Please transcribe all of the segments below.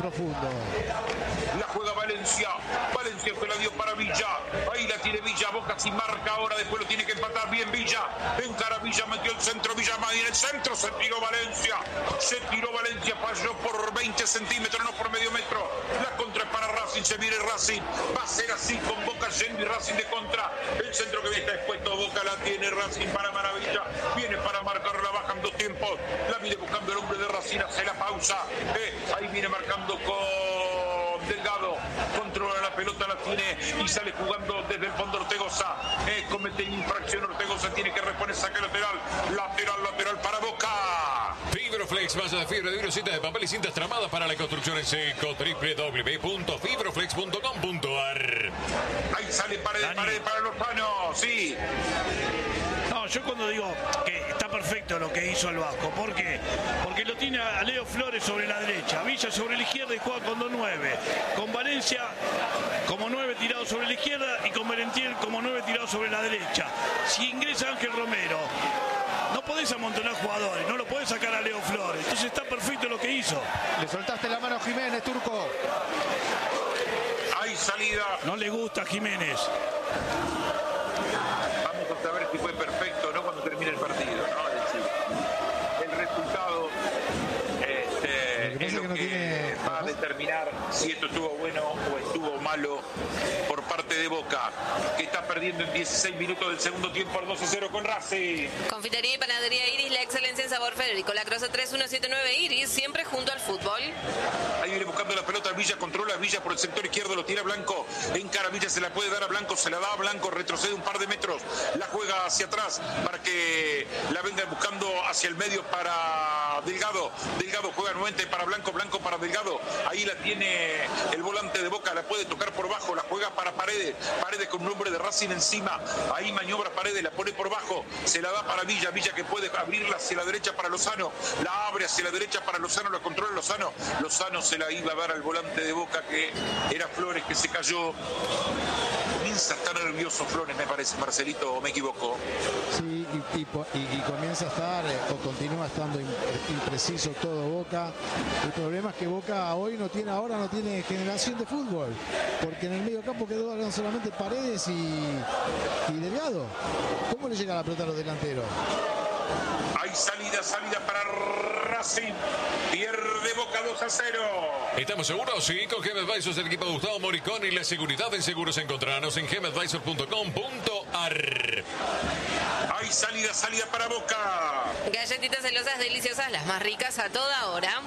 profundo. La juega Valencia. Valencia se la dio para Villa. Ahí la tiene Villa. Boca sin marca ahora. Después lo tiene que empatar bien Villa. Encara Villa. Metió el centro. Villa más en el centro. Se tiró Valencia. Falló por 20 centímetros, no por medio metro. La contra es para Racing. Se viene Racing. Va a ser así con Boca yendo y Racing de contra. El centro que viene está expuesto. Boca la tiene Racing para maravilla. Viene para marcarla. Bajan dos tiempos. La viene buscando el hombre de Racing. Hace la pausa. Ahí viene marcando con Delgado, controla la pelota, la tiene y sale jugando desde el fondo Ortegoza. Comete infracción Ortegoza, tiene que reponer saque lateral para Boca. Fibroflex, malla de fibra de vidrio, cintas de papel y cintas tramadas para la construcción en seco. www.fibroflex.com.ar. Ahí sale pared para Lozano, sí. No, yo cuando digo que está perfecto lo que hizo el Vasco, ¿por qué? Porque lo tiene a Leo Flores sobre la derecha, Villa sobre la izquierda y juega con 2-9, con Valencia como 9 tirado sobre la izquierda y con Merentiel como 9 tirado sobre la derecha. Si ingresa Ángel Romero, no podés amontonar jugadores, no lo podés sacar a Leo Flores, entonces está perfecto lo que hizo. Le soltaste la mano a Jiménez, Turco. Hay salida. No le gusta a Jiménez. Vamos a saber si fue perfecto o no cuando termine el partido, ¿no? Es decir, el resultado es lo que va a determinar si esto estuvo bueno o estuvo malo por parte de Boca, que está perdiendo en 16 minutos del segundo tiempo al 2-0 con Racing. Confitería y panadería Iris, la excelencia en sabor. Federico Lacroza 3179 Iris, siempre junto al fútbol. Ahí viene buscando la pelota Villa, controla Villa por el sector izquierdo, lo tira Blanco, encara Villa, se la puede dar a Blanco, se la da a Blanco, retrocede un par de metros, la juega hacia atrás para que la venga buscando hacia el medio para Delgado. Delgado juega nuevamente para Blanco, Blanco para Delgado. Ahí la tiene el volante de Boca, la puede tocar por bajo, la juega para Paredes, Paredes con un hombre de Racing encima. Ahí maniobra Paredes, la pone por bajo, se la da para Villa, Villa que puede abrirla hacia la derecha para Lozano, la abre hacia la derecha para Lozano, la controla Lozano. Lozano se la iba a dar al volante de Boca, que era Flores, que se cayó. Comienza a estar nervioso Flores, me parece, Marcelito, ¿o me equivoco? Sí, y comienza a estar o continúa estando impreciso todo Boca. El problema es que Boca hoy no tiene generación de fútbol, porque en el medio campo quedó solamente Paredes y Delgado. ¿Cómo le llega la pelota a los delanteros? Hay salida para Racing. Pierde Boca 2-0. ¿Estamos seguros? Sí, con Gem Advisors, el equipo de Gustavo Moricón y la seguridad en seguros. Encontrarnos en gemadvisor.com.ar. Hay salida para Boca. Galletitas celosas deliciosas, las más ricas a toda hora.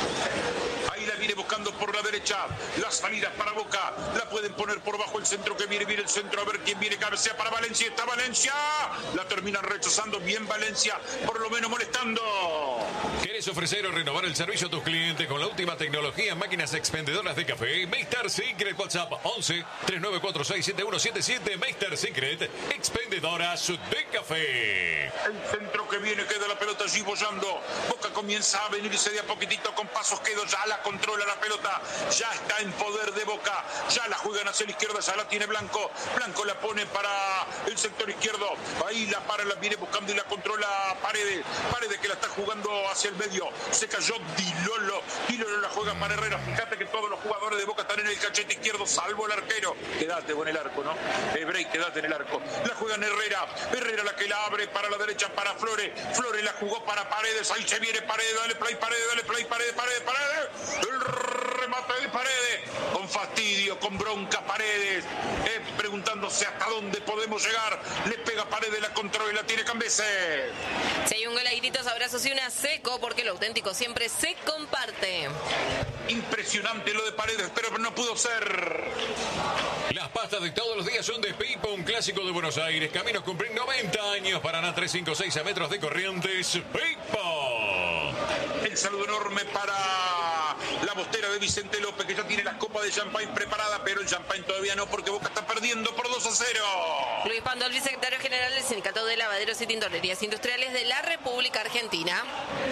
Ahí la viene buscando por la derecha. Las salidas para Boca. La pueden poner por bajo el centro que viene el centro. A ver quién viene. Cabecea para Valencia. Está Valencia. La terminan rechazando. Bien Valencia. Por lo menos molestando. ¿Quieres ofrecer o renovar el servicio a tus clientes con la última tecnología en máquinas expendedoras de café? Mr. Secret, WhatsApp 11 3946 7177. Mr. Secret, expendedoras de café. El centro que viene, queda la pelota allí bollando. Boca comienza a venirse de a poquitito con pasos quedos. Ya la controla la pelota. Ya está en poder de Boca. Ya la juegan hacia la izquierda. Ya la tiene Blanco. Blanco la pone para el sector izquierdo. Ahí la viene buscando y la controla Paredes. Paredes que la está jugando hacia el medio. Se cayó Dilolo. Dilolo la juega para Herrera. Fíjate que todos los jugadores de Boca están en el cachete izquierdo, salvo el arquero. Quédate con el arco, ¿no? Break, quédate en el arco. La juegan Herrera. Herrera la que la abre para la derecha para Flores. Flores la jugó para Paredes. Ahí se viene Paredes. Dale play, Paredes. Paredes. El remate de Paredes. Con fastidio, con bronca Paredes. Preguntándose hasta dónde podemos llegar. Le pega Paredes, la controla y la tiene Cambeses. Si hay un gol a gritos, abrazos y una seco, porque lo auténtico siempre se comparte. Impresionante lo de Paredes, pero no pudo ser. Las pastas de todos los días son de Pipo, un clásico de Buenos Aires. Caminos cumplen 90 años. Paraná 356 a metros de Corrientes. Pipo. El saludo enorme para la bostera de Vicente López, que ya tiene las copas de champagne preparadas, pero el champagne todavía no, porque Boca está perdiendo por 2-0. Luis Pandolfi, secretario general del Sindicato de Lavaderos y Tintorerías Industriales de la República Argentina.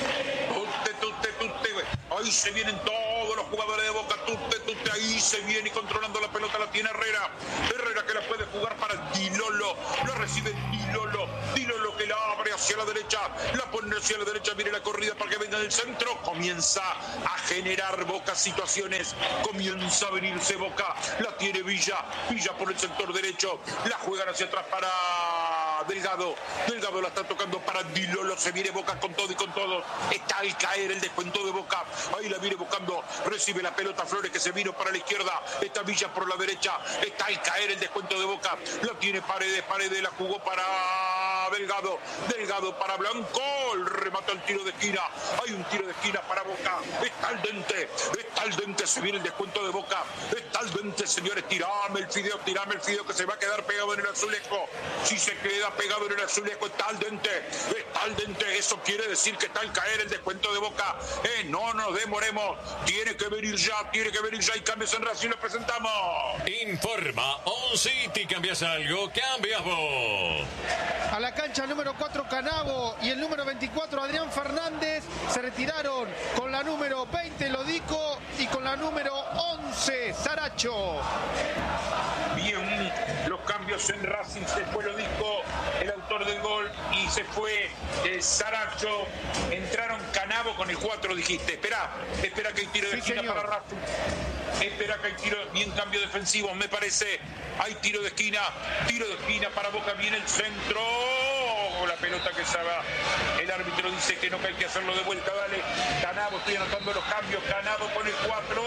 Ahí se vienen todos los jugadores de Boca. Ahí se viene y controlando la pelota la tiene Herrera. Herrera que la puede jugar para Dilolo. Lo recibe Dilolo. Dilolo que la abre hacia la derecha. La pone hacia la derecha. Viene la corrida para que venga del centro. Comienza a generar Boca situaciones. Comienza a venirse Boca, la tiene Villa por el sector derecho, la juegan hacia atrás para Delgado la está tocando para Di Lolo, se viene Boca con todo y con todo, está al caer el descuento de Boca, ahí la viene buscando, recibe la pelota Flores que se vino para la izquierda, está Villa por la derecha, está al caer el descuento de Boca, la tiene Paredes la jugó para Delgado para Blanco, el remate al tiro de esquina, hay un tiro de esquina para Boca, está al dente, se viene el descuento de Boca, está al dente, señores, tirame el fideo que se va a quedar pegado en el azulejo, si se queda pegado en el azulejo, está al dente, eso quiere decir que está al caer el descuento de Boca, no nos demoremos, tiene que venir ya y cambios en Racing, lo presentamos. Informa On City, cambias algo, cambias vos. A la cancha número 4 Canavo y el número 24 Adrián Fernández se retiraron con la número 20 Lodico y con la número 11 Saracho. Bien, los cambios en Racing, se fue Lodico, el autor del gol, y se fue Saracho, entraron Canavo con el 4, dijiste, espera que hay tiro de esquina para Racing, espera que hay tiro, bien cambio defensivo, me parece, hay tiro de esquina para Boca, viene el centro, la pelota que se va, el árbitro dice que no, que hay que hacerlo de vuelta, dale, Canavo, estoy anotando los cambios, Canavo con el 4,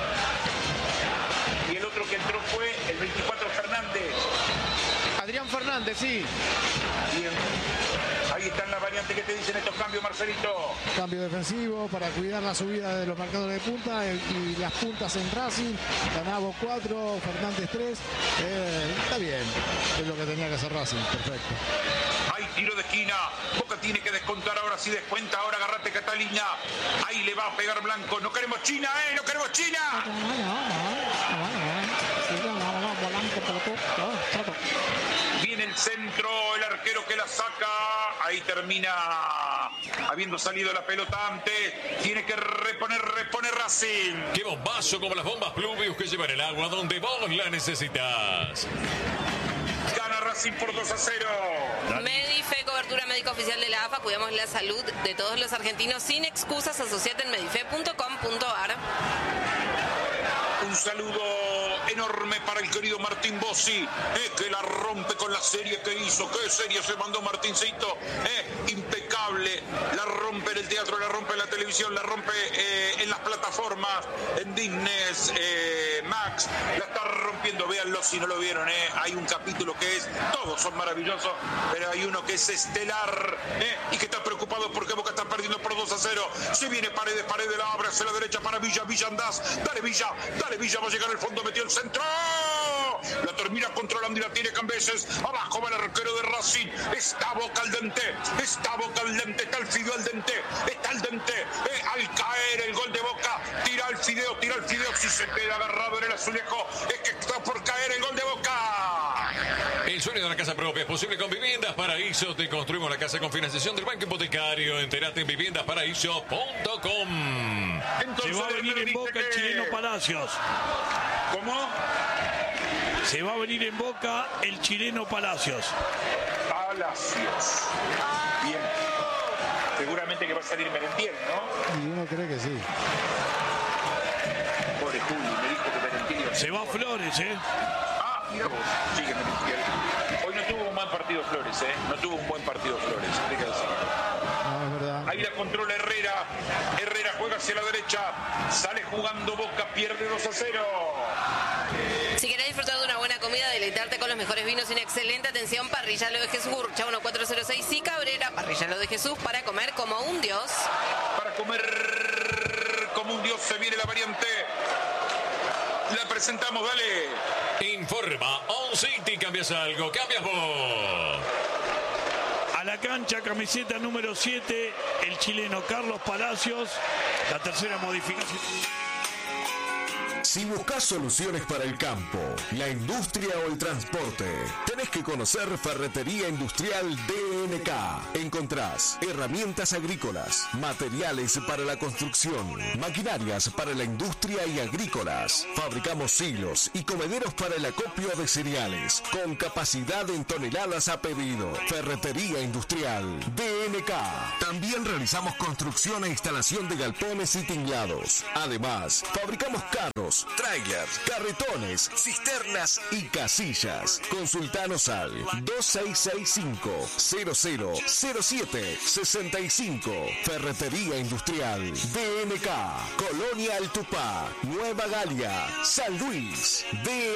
y el otro que entró fue el 24 Fernández. Adrián Fernández, sí. Bien. Ahí están las variantes que te dicen estos cambios, Marcelito. Cambio defensivo para cuidar la subida de los marcadores de punta y las puntas en Racing. Canavo 4, Fernández 3. Está bien. Es lo que tenía que hacer Racing. Perfecto. Hay tiro de esquina. Boca tiene que descontar ahora. Si descuenta ahora, agarrate Catalina. Ahí le va a pegar Blanco. No queremos China, no queremos China. Viene el centro, el arquero que la saca. Ahí termina habiendo salido la pelota antes. Tiene que repone Racing. Qué bombazo como las bombas Pluvius que llevan el agua donde vos la necesitas. Gana Racing por 2-0. Medife, cobertura médica oficial de la AFA. Cuidamos la salud de todos los argentinos sin excusas. Asociate en medife.com.ar. Un saludo enorme para el querido Martín Bossi, que la rompe con la serie que hizo. ¿Qué serie se mandó Martincito? Impecable. La rompe en el teatro, la rompe en la televisión, la rompe en las plataformas, en Disney, Max. La está rompiendo. Véanlo si no lo vieron. Hay un capítulo que es, todos son maravillosos, pero hay uno que es estelar y que está preocupado porque Boca está perdiendo por 2-0. Se viene Paredes la abre hacia la derecha para Villa andás. Dale Villa, va a llegar al fondo, metió el centro, la termina controlando y la tiene Cambeses, abajo va el arquero de Racing, está Boca al dente, está el Fideo al dente, al caer el gol de Boca, tira el Fideo, si se queda agarrado en el azulejo, es que está por caer el gol de Boca. El sueño de la casa propia es posible con Viviendas Paraíso. Te construimos la casa con financiación del Banco Hipotecario. Entérate en viviendasparaíso.com. Se va a venir en Boca el chileno Palacios. ¿Cómo? Se va a venir en Boca el chileno Palacios. Bien. Seguramente que va a salir Merentiel, ¿no? Y uno cree que sí. Pobre Juli, me dijo que Merentiel. Se va Flores, Mira vos, sigue Merentiel. Hoy no tuvo un buen partido Flores, No tuvo un buen partido Flores, hay que decir. No, es verdad. Ahí la controla Herrera juega hacia la derecha, sale jugando Boca, pierde 2-0. Si querés disfrutar de una buena comida, deleitarte con los mejores vinos y una excelente atención, Parrilla Lo de Jesús, Urcha 1406 y Cabrera, Parrilla Lo de Jesús, para comer como un dios. Para comer como un dios se viene la variante. La presentamos, dale. Informa On City, cambias algo, cambias vos. A la cancha, camiseta número 7, el chileno Carlos Palacios, la tercera modificación. Si buscas soluciones para el campo, la industria o el transporte, tenés que conocer Ferretería Industrial DNK. Encontrás herramientas agrícolas, materiales para la construcción, maquinarias para la industria y agrícolas. Fabricamos silos y comederos para el acopio de cereales, con capacidad en toneladas a pedido. Ferretería Industrial DNK. También realizamos construcción e instalación de galpones y tinglados. Además, fabricamos carros, trailers, carretones, cisternas y casillas. Consultanos al 2665-000765. Ferretería Industrial DNK. Colonia El Tupá, Nueva Galia, San Luis.